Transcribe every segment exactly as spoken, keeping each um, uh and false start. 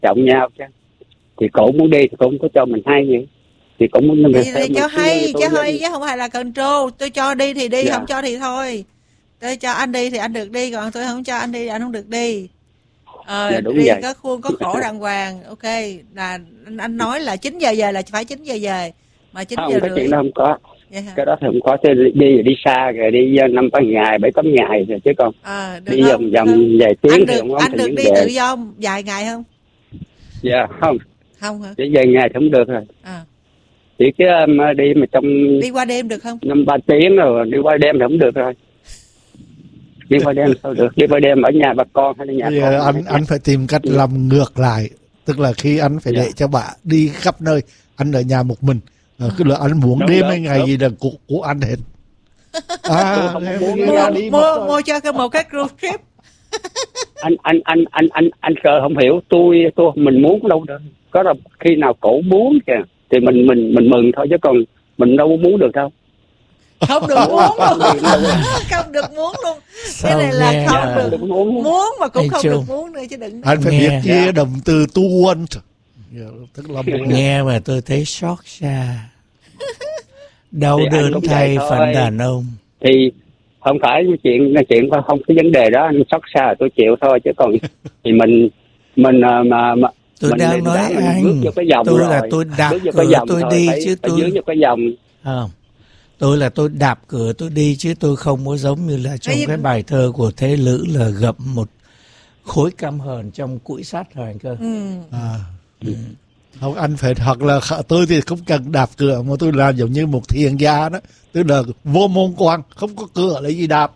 trọng nhau chứ. Thì cổ muốn đi thì cũng có cho mình hay vậy. Thì cũng muốn thì, thì cho hay chứ hơi chứ không phải là control. Tôi cho đi thì đi, dạ. Không cho thì thôi. Tôi cho anh đi thì anh được đi, còn tôi không cho anh đi thì anh không được đi. Ờ, dạ, đúng đi vậy. Có khuôn có khổ đàng hoàng. Ok, là anh, anh nói là chín giờ về là phải chín giờ về, mà chín không, giờ cái rưỡi. chuyện đó không có. Dạ. Cái đó thì không có. Thì đi đi xa rồi đi năm tám ngày bảy tám ngày rồi chứ còn à, đi vòng vòng vài tiếng anh thì được, không có. Anh được đi tự do vài ngày không? Dạ không. Không hả? Chỉ vài ngày thì không được rồi. À. Chỉ cái um, đi mà trong đi qua đêm được không? năm ba tiếng rồi đi qua đêm thì không được rồi. Đi qua đêm sao được? Đi qua đêm ở nhà bà con hay là nhà con? Anh anh phải tìm cách ừ. làm ngược lại, tức là khi anh phải yeah. để cho bà đi khắp nơi, anh ở nhà một mình. À, cứ là anh muốn đúng, đêm hay ngày đúng. Gì là của của anh hết. À, mua, đi mua, mua cho cái một cái cruise trip. anh anh anh anh anh anh sợ không hiểu, tôi tôi mình muốn đâu được. Có là khi nào cổ muốn kìa thì mình mình mình mừng thôi chứ còn mình đâu muốn được đâu. Không được muốn luôn. Không được muốn luôn. Cái này là không à. Được muốn. Muốn mà cũng anh không chung. Được muốn nữa chứ đừng. Anh phải biết chia động từ to want. Tức là nghe mà tôi thấy xót xa. Đau đớn thay phận đàn ông. Thì không phải chuyện chuyện không cái vấn đề đó anh xót xa tôi chịu thôi chứ còn thì mình mình mà, mà tôi mình đang nói đã, anh bước vô cái dòng tôi rồi. Là tôi đạp cửa tôi thôi, đi phải, chứ phải tôi dưới vô cái dòng không tôi là tôi đạp cửa tôi đi chứ tôi không có giống như là trong Ê, cái bài thơ của Thế Lữ là gập một khối căm hờn trong củi sắt rồi anh cơ. Ừ. À. Ừ. Không anh phải hoặc là tôi thì không cần đạp cửa mà tôi làm giống như một thiền gia đó, tức là vô môn quan không có cửa lấy gì đạp.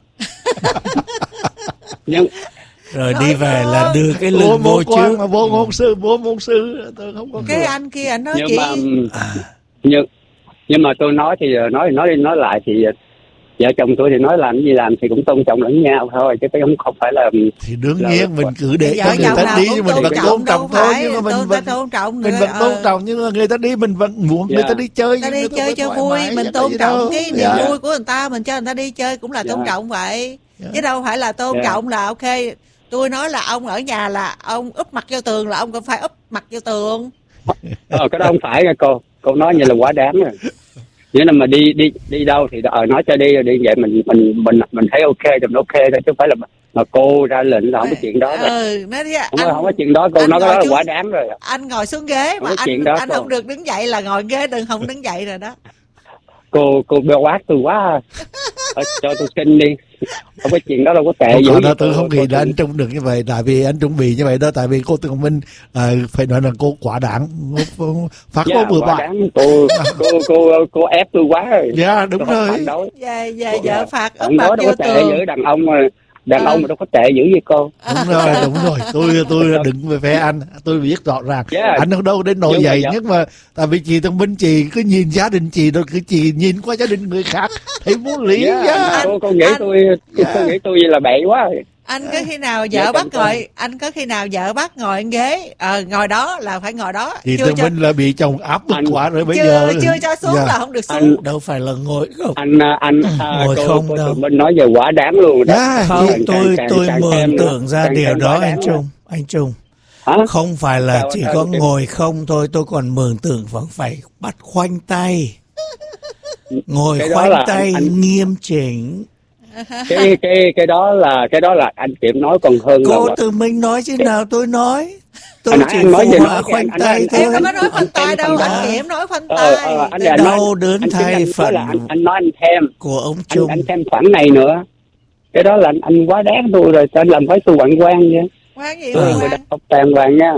Nhưng rồi đi về là đưa cái lưng vô trước mà vô môn sư vô môn sư tôi không có cái cửa. Anh kia anh nói nhưng chị mà, à. nhưng nhưng mà tôi nói thì nói nói đi nói lại thì vợ chồng tôi thì nói làm gì làm thì cũng tôn trọng lẫn nhau thôi chứ không không phải là thì đương là nhiên mình cứ để cho người ta đi nhưng mình vẫn tôn trọng thôi nhưng mà mình vẫn tôn trọng mình vẫn tôn trọng nhưng mà người ta đi mình vẫn muốn người ta đi chơi ta đi chơi cho vui mình tôn trọng cái niềm vui của người ta, mình cho người ta đi chơi cũng là tôn trọng vậy chứ đâu phải là tôn trọng là ok. Tôi nói là ông ở nhà là ông úp mặt vô tường là ông cũng phải úp mặt vô tường. Ờ, cái đó không phải nha cô. Cô nói như là quá đáng rồi. Nếu mà đi đi đi đâu thì ờ, nói cho đi đi vậy mình mình mình mình thấy ok thì mình ok thôi chứ không phải là mà cô ra lệnh là không có chuyện đó rồi. Ừ, nói đi, không, anh, không có chuyện đó cô nói cái đó là quá đáng rồi. Anh ngồi xuống ghế mà anh đó, anh cô. Không được đứng dậy là ngồi ghế đừng không đứng dậy rồi đó. Cô cô bêu quát tôi quá. Ờ, cho tôi xin đi. Không có chuyện đó đâu có tệ dữ đó tôi không nghĩ là anh Trung được như vậy tại vì anh chuẩn bị như vậy đó tại vì cô Tường Minh à, phải nói là cô quả đáng phát yeah, cô bừa bãi cô, cô cô cô ép tôi quá rồi. Dạ yeah, đúng tôi rồi dạ dạ vợ phạt úp mặt vô đâu có tệ dữ đàn ông mà đàn à. ông mà đâu có tệ dữ với cô. Đúng rồi đúng rồi tôi tôi đứng về phe anh tôi biết rõ ràng yeah. Anh không đâu đến nỗi vậy nhưng mà tại vì chị Tường Minh chị cứ nhìn gia đình chị rồi cứ chị nhìn qua gia đình người khác thấy vô lý yeah. yeah. cô cô nghĩ anh... tôi yeah. cô nghĩ tôi là bậy quá rồi. Anh có khi nào vợ bắt ngồi anh có khi nào vợ bắt ngồi ghế ờ, ngồi đó là phải ngồi đó thì Tường Minh là bị chồng áp bức quá rồi bây chưa, giờ chưa cho xuống yeah. Là không được xuống anh, đâu phải là ngồi không anh anh à, ngồi cô, không cô đâu Tường Minh nói về quá đáng luôn đó yeah. Không càng, tôi càng, tôi càng, mường tượng ra càng, điều càng đó anh Trung anh Trung hả? Không phải là sao, chỉ sao, có sao? Ngồi không thôi tôi còn mường tượng vẫn phải bắt khoanh tay ngồi khoanh tay anh, anh... nghiêm chỉnh. cái cái cái đó là cái đó là anh Kiểm nói còn hơn cô là... tự mình nói chứ nào tôi nói tôi anh chỉ nói phụ họa khoanh tay thôi. Em không có nói khoanh tay đâu anh Kiểm nói khoanh tay ờ, ờ, anh đau đớn thay phận anh, anh nói anh thêm của ông Trung anh, anh thêm khoản này nữa cái đó là anh, anh quá đáng tôi rồi anh làm phải tôi quặn quan vậy quan gì tôi người đàn ông đàng hoàng nha.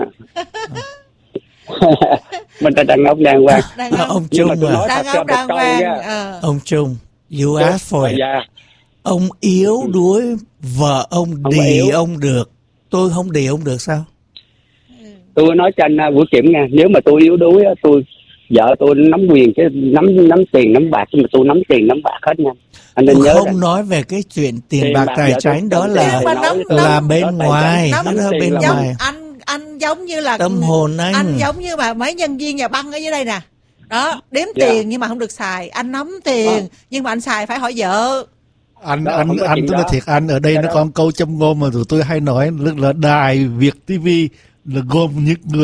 Mình là đàn ông đàng hoàng ông Trung à đàn ông đàng hoàng ờ. Ông Trung you ask for it dạ. Ông yếu đuối vợ ông không đì ông được tôi không đì ông được sao? Tôi nói cho anh Vũ Kiểm nha, nếu mà tôi yếu đuối tôi vợ tôi nắm quyền chứ nắm nắm tiền nắm bạc nhưng mà tôi nắm tiền nắm bạc hết nha. Anh nên tôi nhớ không rằng. Nói về cái chuyện tiền, tiền bạc tài chính đó là nắm, là nắm, bên ngoài nắm, đó bên ngoài anh anh giống như là tâm hồn anh anh giống như mà mấy nhân viên nhà băng ở dưới đây nè đó đếm yeah. tiền nhưng mà không được xài anh nắm tiền à. Nhưng mà anh xài phải hỏi vợ. Anh đó, anh anh tôi nói thiệt anh ở đây cái nó đó. Có câu châm ngôn mà tụi tôi hay nói là đài Việt ti vi là gồm những người